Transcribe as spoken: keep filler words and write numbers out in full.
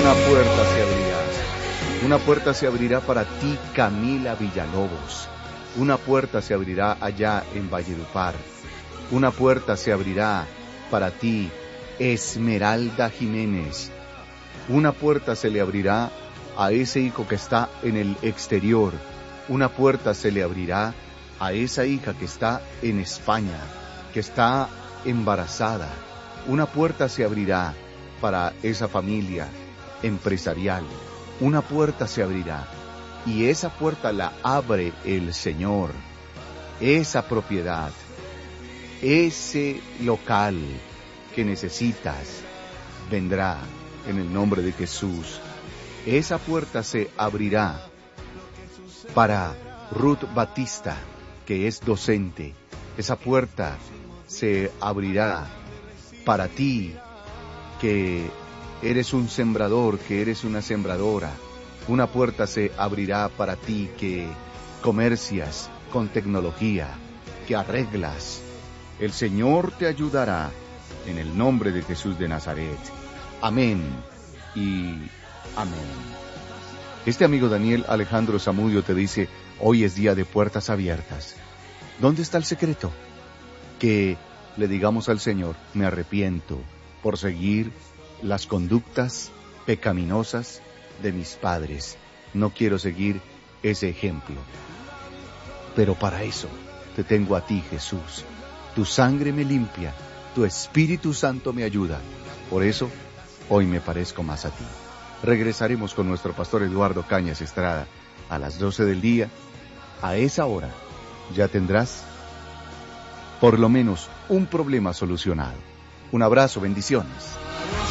una puerta se abrirá. Una puerta se abrirá para ti, Camila Villalobos. Una puerta se abrirá allá en Valledupar. Una puerta se abrirá para ti, Esmeralda Jiménez. Una puerta se le abrirá a ese hijo que está en el exterior. Una puerta se le abrirá a esa hija que está en España, que está embarazada. Una puerta se abrirá para esa familia empresarial. Una puerta se abrirá y esa puerta la abre el Señor. Esa propiedad, ese local que necesitas, vendrá en el nombre de Jesús. Esa puerta se abrirá para Ruth Batista, que es docente. Esa puerta se abrirá para ti, que eres un sembrador, que eres una sembradora. Una puerta se abrirá para ti que comercias con tecnología, que arreglas. El Señor te ayudará en el nombre de Jesús de Nazaret. Amén y amén. Este amigo Daniel Alejandro Zamudio te dice, hoy es día de puertas abiertas. ¿Dónde está el secreto? Que le digamos al Señor, me arrepiento por seguir las conductas pecaminosas de mis padres. No quiero seguir ese ejemplo. Pero para eso te tengo a ti, Jesús. Tu sangre me limpia, tu Espíritu Santo me ayuda. Por eso, hoy me parezco más a ti. Regresaremos con nuestro pastor Eduardo Cañas Estrada a las doce del día. A esa hora ya tendrás por lo menos un problema solucionado. Un abrazo, bendiciones.